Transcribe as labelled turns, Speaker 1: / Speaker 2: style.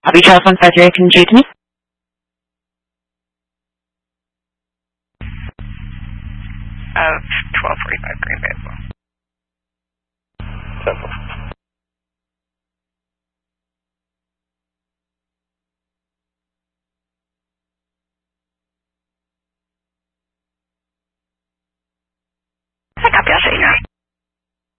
Speaker 1: Have you telephoned Frederick and Judy?
Speaker 2: Of 1245 Green Bay as well.
Speaker 3: 10-4.